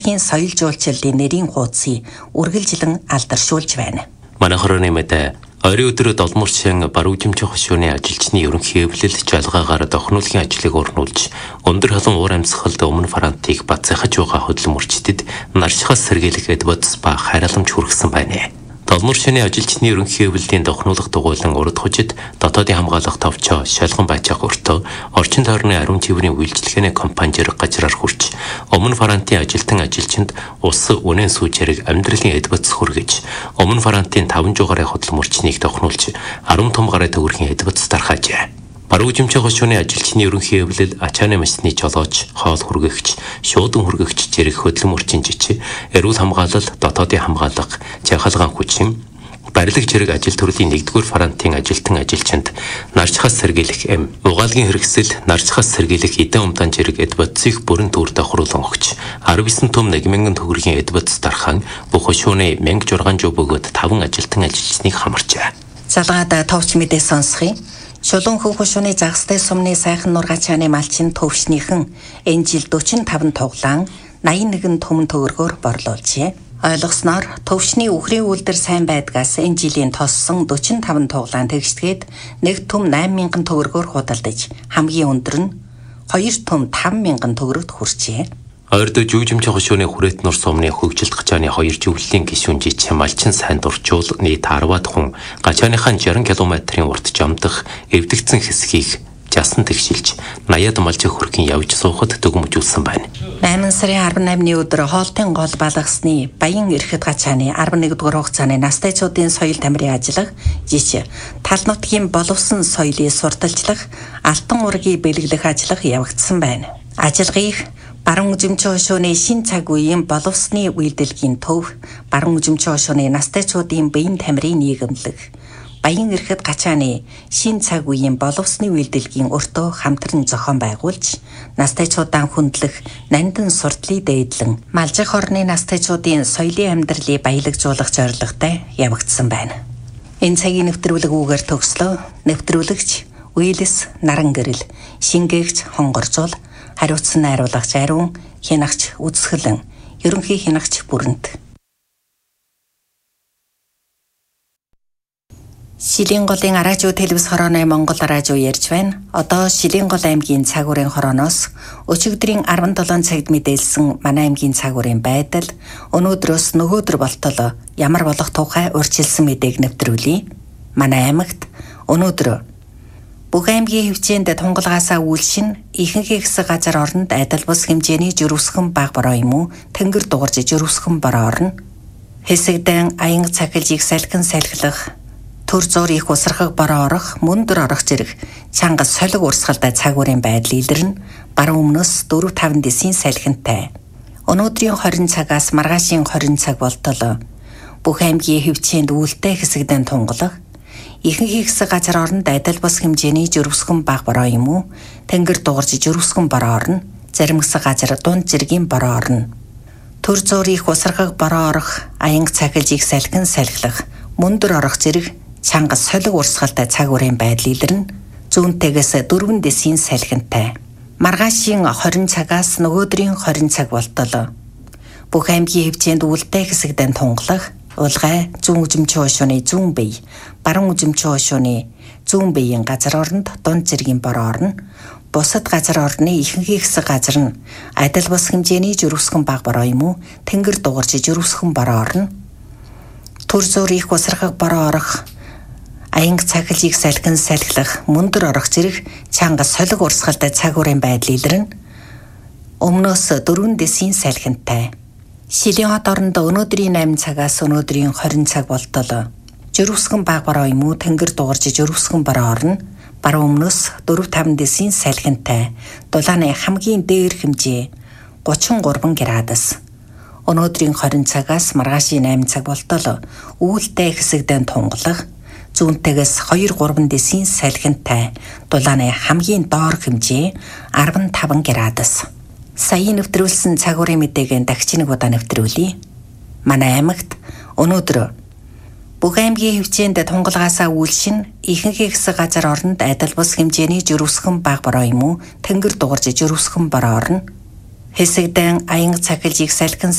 Хийн соёл жуулчлалын нэрийн хуудсыг үргэлжлэн алдаршуулж байна. Манай хорооны мэдээ ойрын өдрөд олморчин баруужимчин хошууны ажилчны ерөнхий хэвлэл жалгаагаар дохнуулгын ажлыг орнуулж өндөр халуун уур амьсгалд өмнө Франтыг бацаахаж байгаа хөдөлмөрчдөд наршихаас сэргийлэх эдбоц ба хайрламж хүргэсэн байна. Долморшины ажилчны ерөнхий хэвлэлийн дохнуулах дугуйлан урд хужид дотоодын хамгаалах товчоо шалган байцаах өртөө орчин тойрны ариун цэврийн үйлчлэгээний компани зэрэг газраар хүрч өмнө Франтын ажилчинд ус үнэн сүүжэрэг амьдралын эдбоц хүргэж өмнө Франтын 5 жугаарыг хөдөлмөрчнийг дохнуулж 10 том гараа төгрөгийн эдбоц тархаажээ. Баруужимчин хошууны ажилчны ерөнхий хэвлэл ачааны машины жолооч, хоол хүргэгч, шуудан хүргэгч зэрэг хөдөлмөрчин жижиг, эрүүл хамгаалал, дотоодын хамгаалах, чанхалгаан хүчин, барилга зэрэг ажил төрлийн 1-р Франтын ажилчинд нарчхаас сэргийлэх эм, угаалгын хэрэгсэл, нарчхаас сэргийлэх эдэн умдан зэрэг эдбоцыг бүрэн төвөр давхруулан өгч 19 том 1000 төгрөгийн эдбоц дархан бүх хошууны 1600 бөгөөд 5 ажилчныг хамарчээ. Залгаад товч мэдээ сонсхий. Шулуун хөв хошууны загастай сумны сайхан нургачааны малчин төвшнийхэн энэ жил 45 туглаан 81 төмөн төгрөгөөр борлуулжээ. Ойлгосноор төвшний үхрийн үйлдэл сайн байдгаас энэ жилийн тоссон 45 туглаан тэгшгээд 1 төм 8000 төгрөгөөр худалдаж хамгийн өндөр нь 2 төм 5000 төгрөгт хүрчээ. Ойрдоо жүжимчин хошууны хүрээт нур сумны хөгжилт гачааны 2 живлэлийн гишүүн жич малчин сайн дурчуул нийт 10-аад хүн гачааныхаа 60 км-ийн урт жамдах эвдэгцэн хэсгийг жасан тэгшилж 80-аад малчин хөргийн явж суухад дүгмжүүлсэн байна. 8 сарын 18-ны өдөр хоолтын гол балгасны Баян Эрхэд гачааны 11-р хугацааны настайчуудын соёл тамирын ажиллах жич тал нутгийн боловсон соёлыг сурталчлах алтан ургийг бэлгэлэх ажиллах явагдсан байна. Ажиллагыг Баруун үзэмчин хошууны шин цаг үеийн боловсны үйлдэлгийн төв, баруун үзэмчин хошууны настайчуудын биеийн тамирын нийгэмлэг, Баян Эрхэд гачааны шин цаг үеийн боловсны үйлдэлгийн өртөө хамтран зохион байгуулж, настайчуудаа хүндлэх нандин сурдлыг дээдлэн, малжих орны настайчуудын соёлын амьдралыг баялагжуулах зорилготой явагдсан байна. Энэ цагийн нэвтрүүлэг үгээр төгслөө. Нэвтрүүлэгч Уйлс Наран гэрэл, шингээгч Хонгорзуул, хариуцсан найруулагч Ариун, хянагч Үзсгэлэн, ерөнхий хянагч Бүрэнт. Шилийн голын радио телевиз хорооны Монгол радио ярьж байна. Одоо Шилийн гол аймгийн цагуурын хорооноос өчигдрийн 17 цагт мэдээлсэн манай аймгийн цагуурын байдал, өнөөдрөөс нөгөөдөр болтол ямар болох тухай урьдчилсан мэдээг нэвтрүүлье. Манай аймагт өнөөдөр бүх аймгийн хөвчөнд тунгалгаасаа үйлшин ихэнх хэсэг газар оронд адил бус хэмжээний жирүүсгэн баг бороо юм уу тэнгэр дугарж жирүүсгэн бороо орно. Хэсэгдэн аянга цахилжийг салхин салхилах, төр зур их усрахаг бороо орох, мөндөр орох зэрэг чанга солиг урсгалтай цагуурын байдал илэрнэ. Баруун өмнөөс 4-5 дэсийн салхинтай. Өнөөдрийн 20 цагаас маргаашийн 20 цаг болтол бүх аймгийн хөвчөнд үүлтэй хэсэгдэн тунгалах, ихэнх хэсэг газар оронд адил бус хэмжээний жирүүсгэн баг бороо юм уу тэнгэр дугарж жирүүсгэн бороо орно. Зарим хэсэг газар дунд зэргийн бороо орно. Төр зур их усрахаг бороо орох, аянга цахилжийг салхин салхилах, мөндөр орох зэрэг чанга солиг урсгалтай цагуурын байдал илэрнэ. Зүүнтэйгээс 4 дэсийн салхинтай. Маргаашийн 20 цагаас нөгөөдрийн 20 цаг болтол бүх аймгийн хөвчөнд үүлтэй хэсэгдэн тунгалах, улгай зүүн үзэмчин хошууны зүүн бие, баруун үзэмчин хошууны зүүн биеийн газар оронд дунд зэргийн бороо орно. Бусад газар орны ихэнх хэсэг газар нь адил бус хэмжээний жирүүсгэн баг бороо юм уу тэнгэр дугарж жирүүсгэн бороо орно. Төр зур их усрахаг бороо орох, аянга цахилжийг салхин салхилах, мөндөр орох зэрэг чанга солиг урсгалтай цагуурын байдал илэрнэ. Өмнөөс 4 дэсийн салхинтай. Шилийн хот оронд өнөөдрийн 8 цагаас өнөөдрийн 20 цаг болтол жирүүсгэн баг бороо юм уу тэнгэр дугарж жирүүсгэн бороо орно. Баруун өмнөөс 4-5 дэсийн салхинтай. Дулааны хамгийн дээр хэмжээ 33 градус. Өнөөдрийн 20 цагаас маргаашийн 8 цаг болтол үүлтэй хэсэгдэн тунгалах, зүүнтэйгээс 2-3 дэсийн салхинтай. Дулааны хамгийн доор хэмжээ 15 градус. Саяын нэвтрүүлсэн цагуурын мэдээг дахиж нэг удаа нэвтрүүлье. Манай аймагт өнөөдөр бүх аймгийн хөвчөнд тунгалгаасаа үйлшин ихэнх хэсэг газар оронд адил бус хэмжээний жирүүсгэн баг бороо юм уу тэнгэр дугарж жирүүсгэн бороо орно. Хэсэгдэн аянга цахилжийг салхин